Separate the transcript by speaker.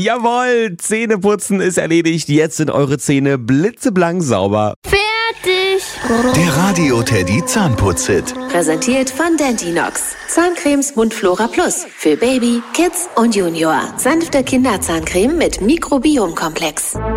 Speaker 1: Jawohl, Zähneputzen ist erledigt. Jetzt sind eure Zähne blitzeblank sauber.
Speaker 2: Fertig!
Speaker 3: Der Radio Teddy Zahnputz-Hit.
Speaker 4: Präsentiert von Dentinox. Zahncremes Mundflora Plus. Für Baby, Kids und Junior. Sanfte Kinderzahncreme mit Mikrobiomkomplex.